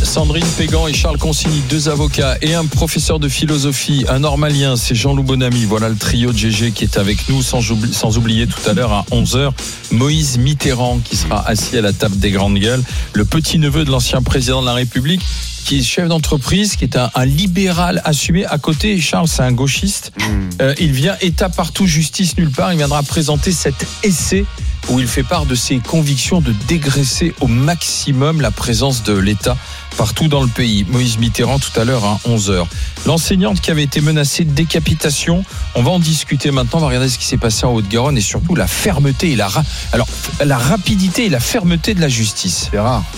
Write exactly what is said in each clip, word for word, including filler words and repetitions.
Sandrine Pégan et Charles Consigny, deux avocats et un professeur de philosophie, un normalien, c'est Jean-Loup Bonamy. Voilà le trio de G G qui est avec nous, sans, oubli- sans oublier tout à l'heure à onze heures, Moïse Mitterrand qui sera assis à la table des grandes gueules, le petit-neveu de l'ancien président de la République, qui est chef d'entreprise, qui est un, un libéral assumé. À côté, Charles, c'est un gauchiste. Mmh. Euh, il vient État partout, justice nulle part. Il viendra présenter cet essai où il fait part de ses convictions de dégraisser au maximum la présence de l'État partout dans le pays. Moïse Mitterrand tout à l'heure à onze heures. L'enseignante qui avait été menacée de décapitation, on va en discuter maintenant, on va regarder ce qui s'est passé en Haute-Garonne et surtout la fermeté et la, ra- alors, la rapidité et la fermeté de la justice. C'est rare.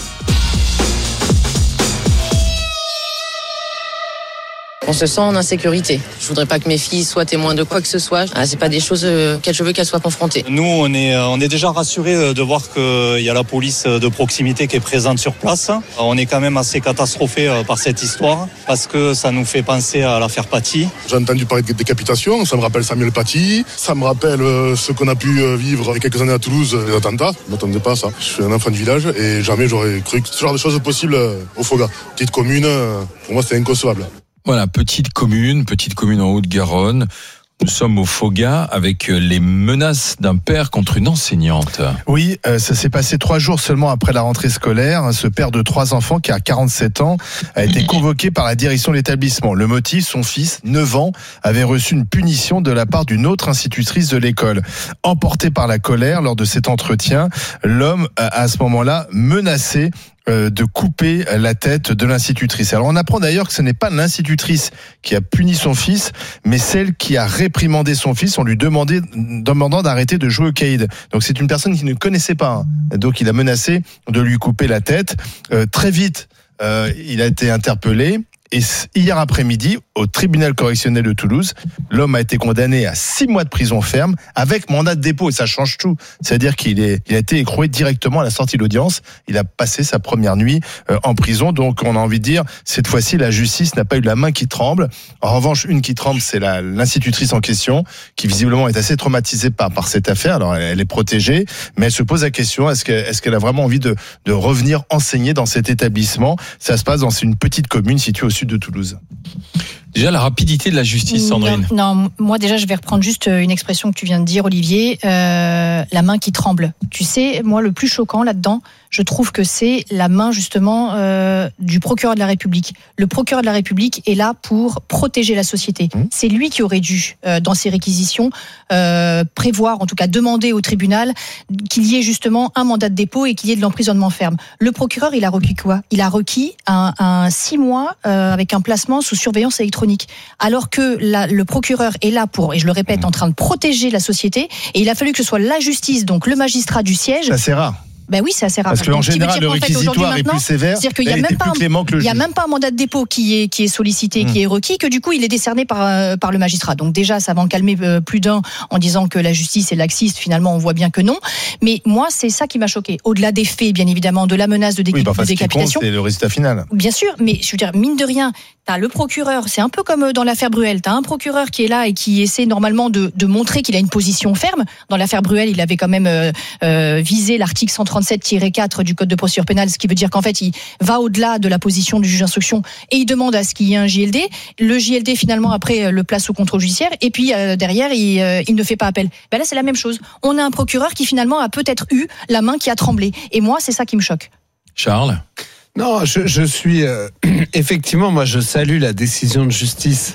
On se sent en insécurité. Je voudrais pas que mes filles soient témoins de quoi que ce soit. Ah, c'est pas des choses auxquelles je veux qu'elles soient confrontées. Nous, on est, on est déjà rassurés de voir qu'il y a la police de proximité qui est présente sur place. On est quand même assez catastrophés par cette histoire parce que ça nous fait penser à l'affaire Paty. J'ai entendu parler de décapitation, ça me rappelle Samuel Paty, ça me rappelle ce qu'on a pu vivre il y a quelques années à Toulouse, les attentats. Je ne m'attendais pas à ça. Je suis un enfant de village et jamais j'aurais cru que ce genre de choses possibles au Foga. Petite commune, pour moi, c'était inconcevable. Voilà, petite commune, petite commune en Haute-Garonne. Nous sommes au Foga avec les menaces d'un père contre une enseignante. Oui, euh, ça s'est passé trois jours seulement après la rentrée scolaire. Ce père de trois enfants, qui a quarante-sept ans, a été convoqué par la direction de l'établissement. Le motif, son fils, neuf ans, avait reçu une punition de la part d'une autre institutrice de l'école. Emporté par la colère lors de cet entretien, l'homme a à ce moment-là menacé de couper la tête de l'institutrice. Alors on apprend d'ailleurs que ce n'est pas l'institutrice qui a puni son fils, mais celle qui a réprimandé son fils en lui demandant, demandant d'arrêter de jouer au caïd. Donc c'est une personne qu'il ne connaissait pas. Hein. Donc il a menacé de lui couper la tête. Euh, très vite, euh, il a été interpellé. Et hier après-midi, au tribunal correctionnel de Toulouse, l'homme a été condamné à six mois de prison ferme avec mandat de dépôt. Et ça change tout. C'est-à-dire qu'il est, il a été écroué directement à la sortie de l'audience. Il a passé sa première nuit euh, en prison. Donc on a envie de dire, cette fois-ci, la justice n'a pas eu la main qui tremble. En revanche, une qui tremble, c'est la, l'institutrice en question, qui visiblement est assez traumatisée par, par cette affaire. Alors elle, elle est protégée, mais elle se pose la question, est-ce, que, est-ce qu'elle a vraiment envie de, de revenir enseigner dans cet établissement ? Ça se passe dans une petite commune située au sud de Toulouse. Déjà, la rapidité de la justice, Sandrine. Non, non, moi déjà, je vais reprendre juste une expression que tu viens de dire, Olivier, euh, la main qui tremble. Tu sais, moi, le plus choquant là-dedans, je trouve que c'est la main justement euh, du procureur de la République. Le procureur de la République est là pour protéger la société. Mmh. C'est lui qui aurait dû, euh, dans ses réquisitions, euh, prévoir, en tout cas demander au tribunal qu'il y ait justement un mandat de dépôt et qu'il y ait de l'emprisonnement ferme. Le procureur, il a requis quoi ? Il a requis un, un six mois euh, avec un placement sous surveillance électronique. Alors que la, le procureur est là pour, et je le répète, en train de protéger la société, et il a fallu que ce soit la justice, donc le magistrat du siège. Ça, c'est rare. Ben oui, c'est assez rare. Parce qu'en général, le réquisitoire est plus sévère. C'est-à-dire qu'il n'y a, même pas, il y a même pas un mandat de dépôt qui est, qui est sollicité, mmh. qui est requis, que du coup, il est décerné par, euh, par le magistrat. Donc déjà, ça va en calmer euh, plus d'un en disant que la justice est laxiste. Finalement, on voit bien que non. Mais moi, c'est ça qui m'a choqué. Au-delà des faits, bien évidemment, de la menace de, dé- oui, bah, de décapitation. C'est le résultat final. Bien sûr, mais je veux dire, mine de rien, t'as le procureur, c'est un peu comme dans l'affaire Bruel. T'as un procureur qui est là et qui essaie normalement de, de montrer qu'il a une position ferme. Dans l'affaire Bruel, il avait quand même euh, euh, visé l'article cent trente-sept tiret quatre du Code de procédure pénale, ce qui veut dire qu'en fait, il va au-delà de la position du juge d'instruction et il demande à ce qu'il y ait un J L D. Le J L D, finalement, après, le place au contrôle judiciaire et puis euh, derrière, il, euh, il ne fait pas appel. Ben là, c'est la même chose. On a un procureur qui, finalement, a peut-être eu la main qui a tremblé. Et moi, c'est ça qui me choque. Charles ? Non, je, je suis... Euh, effectivement, moi, je salue la décision de justice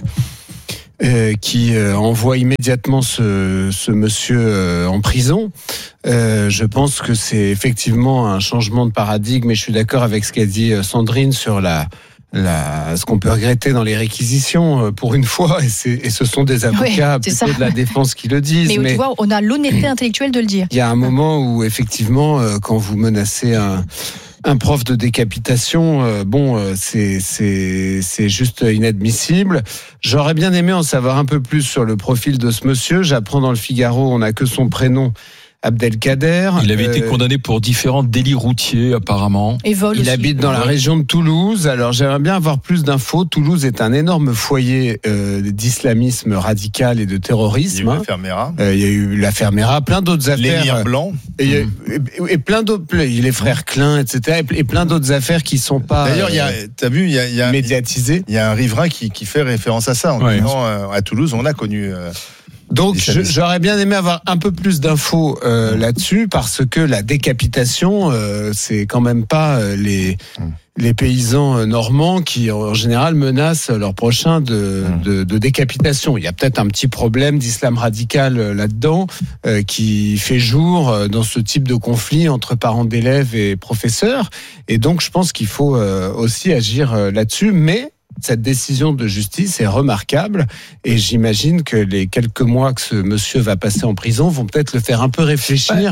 Euh, qui euh, envoie immédiatement ce, ce monsieur euh, en prison. Euh, je pense que c'est effectivement un changement de paradigme, et je suis d'accord avec ce qu'a dit Sandrine sur la, la, ce qu'on peut regretter dans les réquisitions, pour une fois, et, c'est, et ce sont des avocats oui, plutôt de la défense qui le disent. Mais, mais tu vois, on a l'honnêteté intellectuelle de le dire. Il y a un moment où, effectivement, quand vous menacez un... un prof de décapitation, euh, bon, euh, c'est, c'est, c'est juste inadmissible. J'aurais bien aimé en savoir un peu plus sur le profil de ce monsieur. J'apprends dans le Figaro, on n'a que son prénom, Abdelkader. Il avait euh, été condamné pour différents délits routiers, apparemment. Et vol Il aussi. habite dans la région de Toulouse. Alors j'aimerais bien avoir plus d'infos. Toulouse est un énorme foyer euh, d'islamisme radical et de Il y a eu terrorisme. hein. l'affaire Mera. Euh, Il y a eu l'affaire Mera, plein d'autres affaires. L'émir blanc. Et, il y a- et, et plein d'autres, les frères Klein, et cetera. Et plein d'autres affaires qui sont pas D'ailleurs, il y a, euh, t'as vu, il y a, il y a, médiatisées. il y a un riverain qui, qui fait référence à ça en Ouais. disant euh, à Toulouse, on a connu. euh, Donc Des je- services. j'aurais bien aimé avoir un peu plus d'infos euh, là-dessus parce que la décapitation, euh, c'est quand même pas euh, les Mm. les paysans euh, normands qui en général menacent leurs prochains de, Mm. de, de décapitation. Il y a peut-être un petit problème d'islam radical euh, là-dedans euh, qui fait jour euh, dans ce type de conflit entre parents d'élèves et professeurs. Et donc je pense qu'il faut euh, aussi agir euh, là-dessus, mais cette décision de justice est remarquable et j'imagine que les quelques mois que ce monsieur va passer en prison vont peut-être le faire un peu réfléchir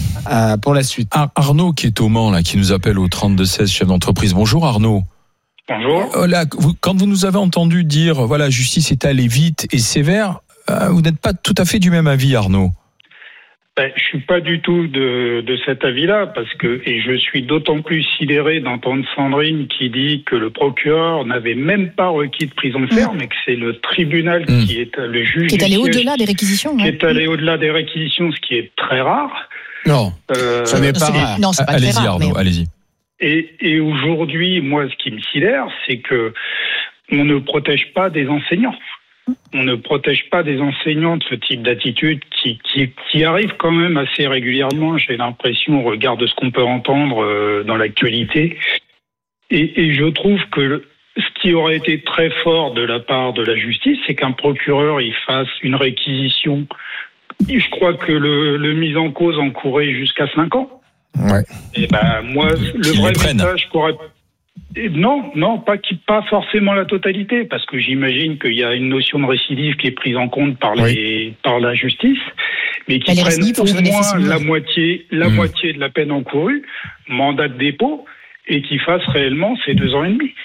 à- pour la suite. Ar- Arnaud qui est au Mans, là, qui nous appelle au trente-deux seize, chef d'entreprise. Bonjour Arnaud. Bonjour. Euh, là, vous- quand vous nous avez entendu dire, voilà, justice est allée vite et sévère, euh, vous n'êtes pas tout à fait du même avis, Arnaud. Ben, je suis pas du tout de, de cet avis-là parce que et je suis d'autant plus sidéré d'entendre Sandrine qui dit que le procureur n'avait même pas requis de prison ferme et que c'est le tribunal Mmh. qui est le juge Qui est du allé siège au-delà des réquisitions. qui ouais. est allé au-delà des réquisitions, ce qui est très rare. Non, Euh, ça n'est pas C'est- rare. Non, c'est pas très Allez-y rare. Arnaud, mais- allez-y. Et, et aujourd'hui, moi, ce qui me sidère, c'est que on ne protège pas des enseignants. On ne protège pas des enseignants de ce type d'attitude qui, qui, qui arrive quand même assez régulièrement, j'ai l'impression, au regard de ce qu'on peut entendre euh, dans l'actualité. Et, et je trouve que le- ce qui aurait été très fort de la part de la justice, c'est qu'un procureur il fasse une réquisition. Je crois que le, le mis en cause encourait jusqu'à cinq ans. Ouais. Et ben moi, le Qu'ils vrai les prennent. message qu'aurait Et non, non, pas qui, pas forcément la totalité, parce que j'imagine qu'il y a une notion de récidive qui est prise en compte par les, par la justice, mais qui Mais les prennent récidives, faut que ce au soit des moins faits la similaires. moitié, la Mmh. moitié de la peine encourue, mandat de dépôt, et qui fassent réellement ces deux ans et demi.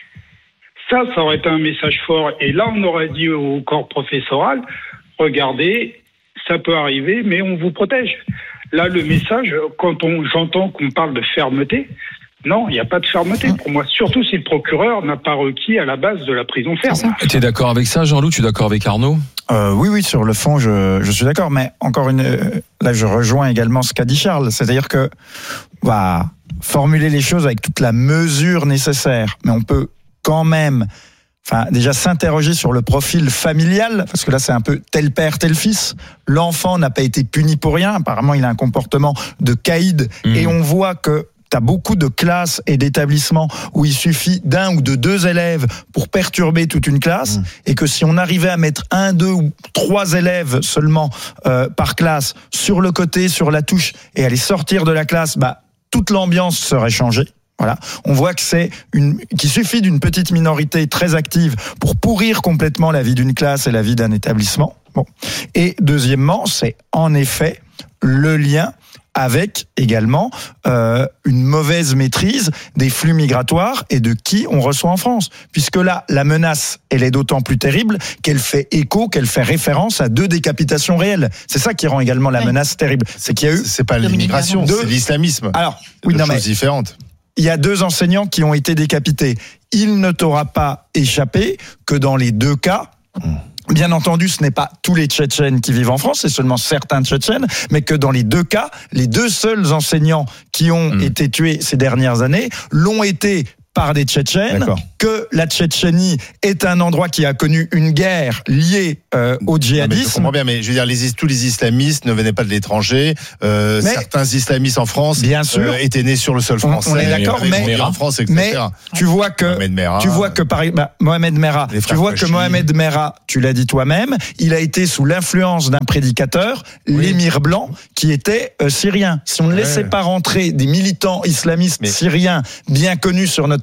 Ça, ça aurait été un message fort. Et là, on aurait dit au corps professoral, regardez, ça peut arriver, mais on vous protège. Là, le message, quand on, j'entends qu'on parle de fermeté, non, il n'y a pas de fermeté pour moi. Surtout si le procureur n'a pas requis à la base de la prison ferme. C'est ça. Tu es d'accord avec ça, Jean-Loup? Tu es d'accord avec Arnaud? Euh, oui, oui, sur le fond, je, je suis d'accord, mais encore une, euh, là, je rejoins également ce qu'a dit Charles, c'est-à-dire que on va formuler les choses avec toute la mesure nécessaire, mais on peut quand même, enfin, déjà s'interroger sur le profil familial, parce que là, c'est un peu tel père, tel fils. L'enfant n'a pas été puni pour rien. Apparemment, il a un comportement de caïd, Mmh. et on voit que t'as beaucoup de classes et d'établissements où il suffit d'un ou de deux élèves pour perturber toute une classe, Mmh. et que si on arrivait à mettre un, deux ou trois élèves seulement euh, par classe sur le côté, sur la touche, et à les sortir de la classe, bah toute l'ambiance serait changée. Voilà, on voit que c'est une, qu'il suffit d'une petite minorité très active pour pourrir complètement la vie d'une classe et la vie d'un établissement. Bon. Et deuxièmement, c'est en effet le lien avec également euh, une mauvaise maîtrise des flux migratoires et de qui on reçoit en France. Puisque là, la menace, elle est d'autant plus terrible qu'elle fait écho, qu'elle fait référence à deux décapitations réelles. C'est ça qui rend également la Ouais. menace terrible. C'est qu'il y a eu... C'est pas Dominique l'immigration, Bernard. c'est l'islamisme. Alors, C'est oui, deux non, mais choses différentes. il y a deux enseignants qui ont été décapités. Il ne t'aura pas échappé que dans les deux cas, bien entendu, ce n'est pas tous les Tchétchènes qui vivent en France, c'est seulement certains Tchétchènes, mais que dans les deux cas, les deux seuls enseignants qui ont Mmh. été tués ces dernières années l'ont été par des Tchétchènes, D'accord. que la Tchétchénie est un endroit qui a connu une guerre liée euh, au Non, mais je djihadisme. comprends bien, mais je veux dire, les, tous les islamistes ne venaient pas de l'étranger. Euh, Mais- certains islamistes en France Bien sûr. euh, étaient nés sur le sol On- on français. est d'accord, avaient mais- grandi en France, et mais cetera. tu vois que Mohamed Merah. Tu vois que par bah, Mohamed Merah, Les tu frères vois que Kouachi. Mohamed Merah, tu l'as dit toi-même, il a été sous l'influence d'un prédicateur, Oui. l'émir blanc, qui était euh, syrien. Si on ne Ouais. laissait pas rentrer des militants islamistes Mais- syriens bien connus sur notre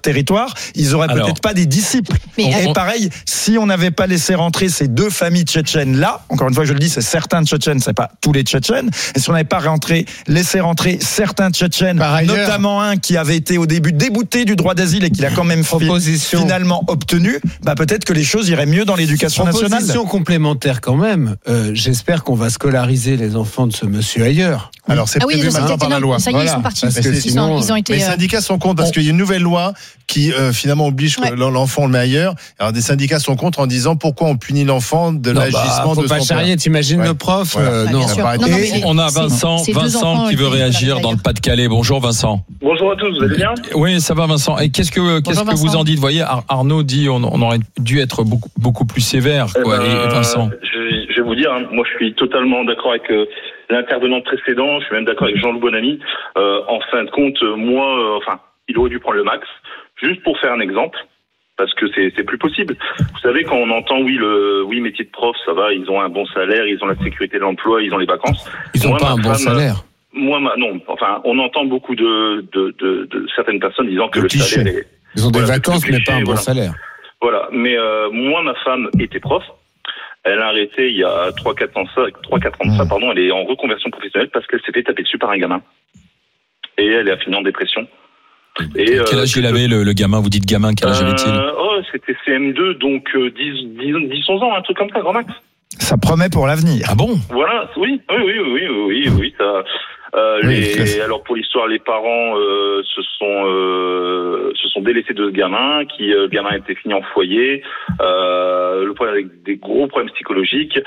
territoire, ils auraient Alors, peut-être pas des disciples. Mais Et on- pareil, si on n'avait pas laissé rentrer ces deux familles tchétchènes là, encore une fois je le dis, c'est certains Tchétchènes, c'est pas tous les Tchétchènes, et si on n'avait pas rentré, laissé rentrer certains Tchétchènes, Par ailleurs- notamment un qui avait été au début débouté du droit d'asile et qui l'a quand même fi- Proposition. finalement obtenu, bah peut-être que les choses iraient mieux dans l'éducation nationale. Proposition complémentaire quand même. Euh, j'espère qu'on va scolariser les enfants de ce monsieur ailleurs. Alors c'est Ah oui, prévu ça, maintenant c'était par la énorme. loi. Ça y est, Voilà. ils sont partis. Parce que Ils, sinon, ont, ils ont été. Les euh, syndicats sont contre parce qu'il y a une nouvelle loi qui euh, finalement oblige Ouais. que l'enfant le met ailleurs. Alors des syndicats sont contre en disant pourquoi on punit l'enfant de Non, l'agissement bah, faut de pas son père. charrier, t'imagines Ouais. le prof Voilà. euh, bah, non. bien sûr. arrête. Non, non, Et mais les- On a c'est- Vincent, ces deux Vincent enfants qui veut étaient- réagir dans le Pas-de-Calais. Bonjour Vincent. Bonjour à tous, vous allez bien? Oui, ça va Vincent. Et qu'est-ce que qu'est-ce que Vincent. vous en dites? Vous voyez, Ar- Arnaud dit on, on aurait dû être beaucoup beaucoup plus sévère. Eh Quoi. ben, Et Vincent. je, je vais vous dire, hein, moi je suis totalement d'accord avec euh, l'intervenant précédent, je suis même d'accord avec Jean-Loup Bonamy. Euh, en fin de compte, euh, moi, euh, enfin, il aurait dû prendre le max. Juste pour faire un exemple, parce que c'est c'est plus possible. Vous savez, quand on entend oui le oui métier de prof, ça va, ils ont un bon salaire, ils ont la sécurité de l'emploi, ils ont les vacances. Ils ont Moi, pas ma un bon femme, salaire. Moi, ma, non, enfin, on entend beaucoup de de, de, de certaines personnes disant que Le le cliché. salaire est Ils ont des voilà, vacances, c'est mais cliché, pas un bon voilà. salaire. Voilà, mais euh, moi, ma femme était prof. Elle a arrêté il y a trois quatre ans ça, trois quatre ans de ça, Mmh. pardon. Elle est en reconversion professionnelle parce qu'elle s'est fait taper dessus par un gamin. Et elle a fini en dépression. Et, Quel euh, âge il avait le, le gamin? Vous dites gamin, quel âge avait-il? euh, Oh, c'était C M deux, donc euh, dix, dix, dix, onze ans, un truc comme ça, grand max. Ça promet pour l'avenir. Ah bon? Voilà, oui, oui, oui, oui, oui, oui, oui, ça. Euh, Oui, les, c'est- alors pour l'histoire, les parents euh, se sont euh, se sont délaissés de ce gamin, qui euh, le gamin était fini en foyer. Euh, le problème avec des gros problèmes psychologiques.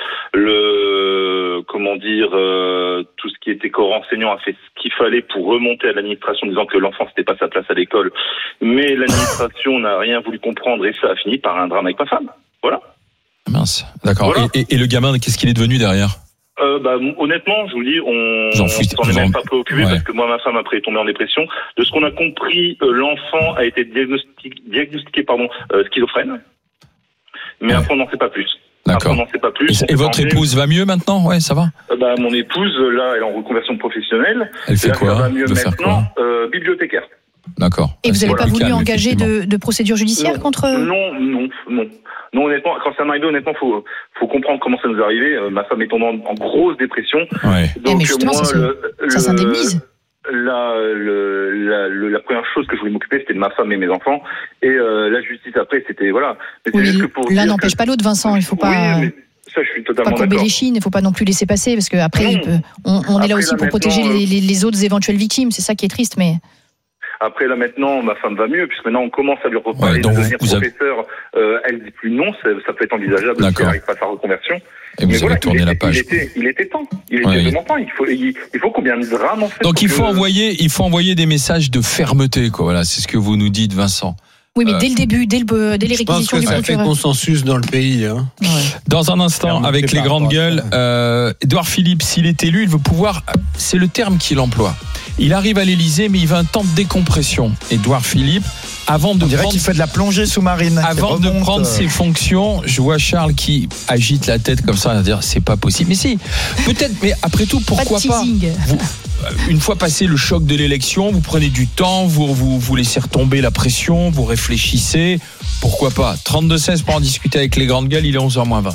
Le comment dire, euh, tout ce qui était corps enseignant a fait ce qu'il fallait pour remonter à l'administration, disant que l'enfant c'était pas sa place à l'école. Mais l'administration n'a rien voulu comprendre et ça a fini par un drame avec ma femme. Voilà. Mince. D'accord. Voilà. Et, et- et le gamin, qu'est-ce qu'il est devenu derrière? Euh, bah, honnêtement, je vous dis, on J'en on fous, s'en est vous en- même pas préoccupé ouais. parce que moi, ma femme après est tombée en dépression. De ce qu'on a compris, euh, l'enfant a été diagnostiqué, diagnostiqué pardon, euh, schizophrène. Mais Ouais. après, on n'en sait pas plus. D'accord. Après, on n'en sait pas plus. Et, On et s'est votre rendu- épouse va mieux maintenant? Ouais, ça va. Euh, bah, mon épouse, euh, là, elle est en reconversion professionnelle. Elle fait Là, quoi? ça va mieux De faire maintenant. quoi? Euh, bibliothécaire. D'accord. Et vous C'est n'avez pas plus voulu calme, engager effectivement. de, de procédure judiciaire Non. contre. Non, non, non. Non, honnêtement, quand ça m'est arrivé, honnêtement, faut, faut comprendre comment ça nous est arrivé. Euh, ma femme est tombée en, en grosse dépression. Ouais. Donc, mais justement, moi, ça se- le, ça le- s'indemnise. La, le, la, le- la première chose que je voulais m'occuper, c'était de ma femme et mes enfants. Et euh, la justice après, c'était voilà. Mais c'est Oui, juste que pour l'un dire n'empêche que- pas l'autre, Vincent. Il faut pas. Oui, mais ça, je suis Pas totalement courber d'accord. les chines, il ne faut pas non plus laisser passer parce qu'après, Non. il peut- on, on est là Après, aussi là, pour protéger maintenant, les, les- les autres éventuelles victimes. C'est ça qui est triste, mais Après, là, maintenant, ma femme va mieux, puisque maintenant, on commence à lui reparler Ouais, donc de vous- devenir vous avez- professeur. Euh, elle dit plus non, ça, ça peut être envisageable si D'accord. elle n'arrive pas à sa reconversion. Et vous Mais avez voilà, tourné il la était, page. Il était, il était temps. Il était Ouais. vraiment temps. Il faut, il, il faut combien de drames, en fait. Donc pour il faut que- envoyer, il faut envoyer des messages de fermeté, quoi. Voilà, c'est ce que vous nous dites, Vincent. oui, mais Euh, dès le début, dès, le, dès les Je pense réquisitions que du ça fait procureur. consensus dans le pays. Hein. Ouais. Dans un instant, Fermeté avec les par grandes rapport à gueules, ça. euh, Édouard Philippe, s'il est élu, il veut pouvoir. C'est le terme qu'il emploie. Il arrive à l'Élysée, mais il veut un temps de décompression. Édouard Philippe, avant de On dirait prendre. qu'il fait de la plongée sous-marine. qui Avant de remonte, prendre euh, ses fonctions, je vois Charles qui agite la tête comme ça, à dire c'est pas possible. Mais si, peut-être, mais après tout, Pas de pourquoi pas, teasing. vous, euh, Une fois passé le choc de l'élection, vous prenez du temps, vous, vous, vous laissez retomber la pression, vous réfléchissez, pourquoi pas. trente-deux seize pour en discuter avec les grandes gueules, il est onze heures moins vingt.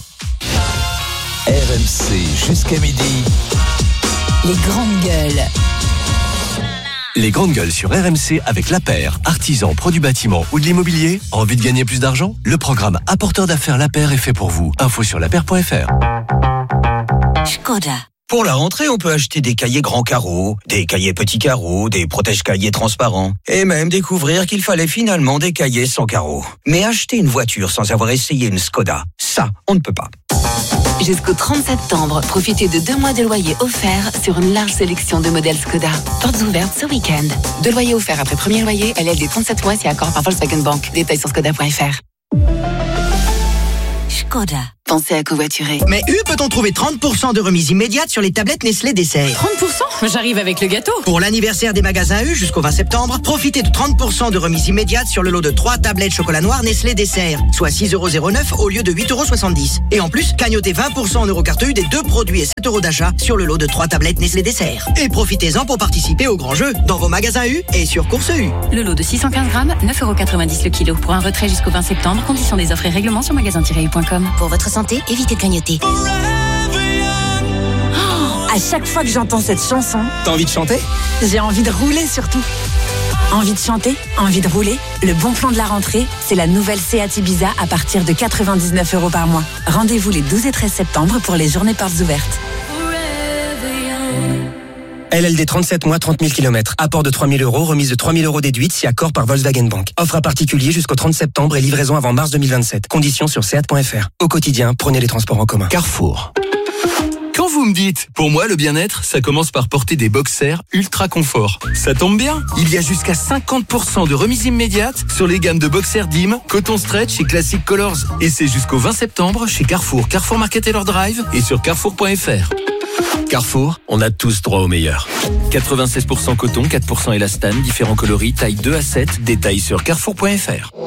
R M C jusqu'à midi. Les grandes gueules. Les grandes gueules sur R M C avec La Paire, artisan, pro du bâtiment ou de l'immobilier. Envie de gagner plus d'argent? Le programme Apporteur d'affaires La Paire est fait pour vous. Info sur la paire point f r. Skoda. Pour la rentrée, on peut acheter des cahiers grands carreaux, des cahiers petits carreaux, des protège-cahiers transparents, et même découvrir qu'il fallait finalement des cahiers sans carreaux. Mais acheter une voiture sans avoir essayé une Skoda, ça, on ne peut pas. Jusqu'au trente septembre, profitez de deux mois de loyer offert sur une large sélection de modèles Skoda. Portes ouvertes ce week-end. Deux loyers offerts après premier loyer, L L D trente-sept mois si accord par Volkswagen Bank. Détails sur skoda point f r. Skoda. pensez à covoiturer. Mais U peut-on trouver trente pour cent de remise immédiate sur les tablettes Nestlé Dessert? trente pour cent? J'arrive avec le gâteau. Pour l'anniversaire des magasins U jusqu'au vingt septembre, profitez de trente pour cent de remise immédiate sur le lot de trois tablettes chocolat noir Nestlé Dessert, soit six euros zéro neuf au lieu de huit euros soixante-dix. Et en plus, cagnotez vingt pour cent en Eurocarte U des deux produits et sept euros d'achat sur le lot de trois tablettes Nestlé Dessert. Et profitez-en pour participer au grand jeu dans vos magasins U et sur Course U. Le lot de six cent quinze grammes, neuf euros quatre-vingt-dix le kilo. Pour un retrait jusqu'au vingt septembre, conditions des offres et règlements sur magasin tiret u point com. Pour votre santé, évitez de grignoter. Oh, à chaque fois que j'entends cette chanson, t'as envie de chanter? J'ai envie de rouler surtout. Envie de chanter? Envie de rouler? Le bon plan de la rentrée, c'est la nouvelle Seat Ibiza à partir de quatre-vingt-dix-neuf euros par mois. Rendez-vous les douze et treize septembre pour les journées portes ouvertes. L L D trente-sept mois, trente mille kilomètres. Apport de trois mille euros, remise de trois mille euros déduite si accord par Volkswagen Bank. Offre à particulier jusqu'au trente septembre et livraison avant mars deux mille vingt-sept. Conditions sur seat point f r. Au quotidien, prenez les transports en commun. Carrefour. Quand vous me dites, pour moi le bien-être, ça commence par porter des boxers ultra confort. Ça tombe bien, il y a jusqu'à cinquante pour cent de remise immédiate sur les gammes de boxers D I M, Coton Stretch et Classic Colors. Et c'est jusqu'au vingt septembre chez Carrefour, Carrefour Market Taylor Drive et sur carrefour point f r. Carrefour, on a tous droit au meilleur. quatre-vingt-seize pour cent coton, quatre pour cent élastane, différents coloris, taille deux à sept, détails sur carrefour point f r.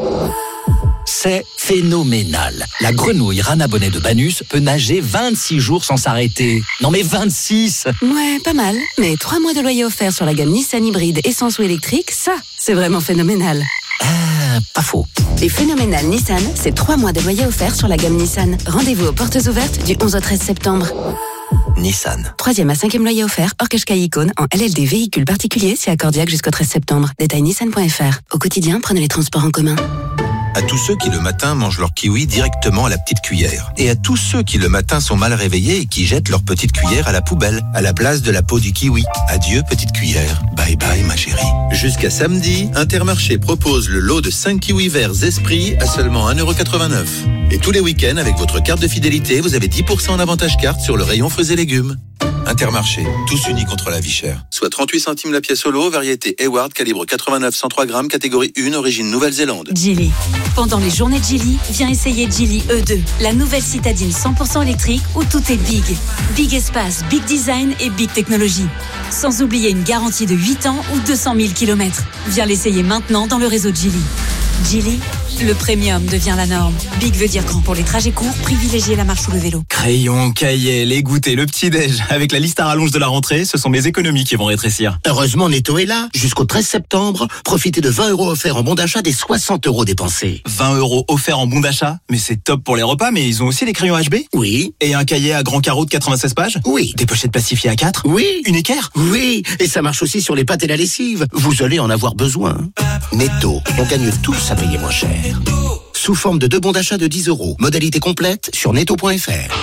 C'est phénoménal. La grenouille rana bonnet de Banus peut nager vingt-six jours sans s'arrêter. Non mais vingt-six! Ouais, pas mal. Mais trois mois de loyer offert sur la gamme Nissan hybride essence ou électrique, ça, c'est vraiment phénoménal. Ah, pas faux. Et phénoménal Nissan, c'est trois mois de loyer offert sur la gamme Nissan. Rendez-vous aux portes ouvertes du onze au treize septembre. Nissan. Troisième à cinquième loyer offert, hors Qashqai Icône, en L L D véhicule particulier, c'est accordiaque jusqu'au treize septembre. Détail nissan point f r. Au quotidien, prenez les transports en commun. À tous ceux qui le matin mangent leur kiwi directement à la petite cuillère. Et à tous ceux qui le matin sont mal réveillés et qui jettent leur petite cuillère à la poubelle, à la place de la peau du kiwi. Adieu petite cuillère. Bye bye ma chérie. Jusqu'à samedi, Intermarché propose le lot de cinq kiwis verts Esprit à seulement un euro quatre-vingt-neuf. Et tous les week-ends, avec votre carte de fidélité, vous avez dix pour cent en avantage carte sur le rayon fruits et légumes. Intermarché, tous unis contre la vie chère. Soit trente-huit centimes la pièce au lot, variété Hayward, calibre quatre-vingt-neuf cent trois grammes, catégorie un, origine Nouvelle-Zélande. Geely. Pendant les journées de Geely, viens essayer Geely E deux, la nouvelle citadine cent pour cent électrique où tout est big. Big espace, big design et big technologie. Sans oublier une garantie de huit ans ou deux cent mille kilomètres. Viens l'essayer maintenant dans le réseau de Geely. Geely, le premium devient la norme. Big veut dire grand pour les trajets courts, privilégiez la marche ou le vélo. Crayon, cahier, les goûters, le petit-déj. Avec la liste à rallonge de la rentrée, ce sont mes économies qui vont rétrécir. Heureusement, Netto est là. Jusqu'au treize septembre, profitez de vingt euros offerts en bon d'achat des soixante euros dépensés. vingt euros offerts en bon d'achat? Mais c'est top pour les repas, mais ils ont aussi les crayons H B? Oui. Et un cahier à grand carreau de quatre-vingt-seize pages? Oui. Des pochettes plastifiées à quatre? Oui. Une équerre? Oui. Et ça marche aussi sur les pâtes et la lessive. Vous allez en avoir besoin. Netto, on gagne tous à payer moins cher. Sous forme de deux bons d'achat de dix euros. Modalité complète sur netto point f r.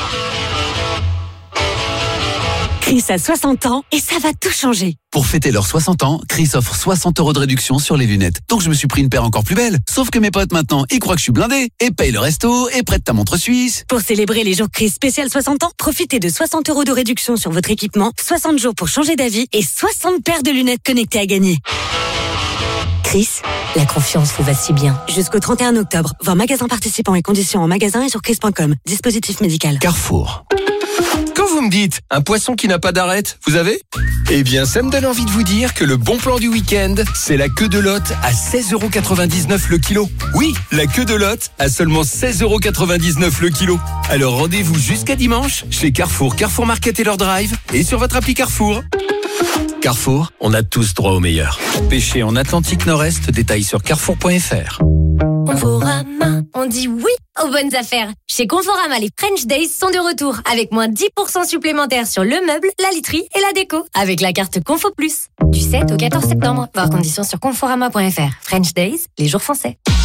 Chris a soixante ans et ça va tout changer. Pour fêter leurs soixante ans, Chris offre soixante euros de réduction sur les lunettes. Donc je me suis pris une paire encore plus belle. Sauf que mes potes maintenant, ils croient que je suis blindé et payent le resto et prêtent ta montre suisse. Pour célébrer les jours Chris spécial soixante ans, profitez de soixante euros de réduction sur votre équipement, soixante jours pour changer d'avis et soixante paires de lunettes connectées à gagner. Chris, la confiance vous va si bien. Jusqu'au trente et un octobre, voir magasin participants et conditions en magasin et sur chris point com. Dispositif médical. Carrefour. Quand vous me dites un poisson qui n'a pas d'arête, vous avez? Eh bien, ça me donne envie de vous dire que le bon plan du week-end, c'est la queue de lotte à seize euros quatre-vingt-dix-neuf le kilo. Oui, la queue de lotte à seulement seize euros quatre-vingt-dix-neuf le kilo. Alors rendez-vous jusqu'à dimanche chez Carrefour, Carrefour Market Taylor Drive et sur votre appli Carrefour. Carrefour, on a tous droit au meilleur. Pêché en Atlantique Nord-Est, détail sur carrefour point f r. Conforama, on dit oui aux bonnes affaires. Chez Conforama, les French Days sont de retour avec moins dix pour cent supplémentaires sur le meuble, la literie et la déco avec la carte Confo Plus. Du sept au quatorze septembre. Voir conditions sur conforama point f r. French Days, les jours français.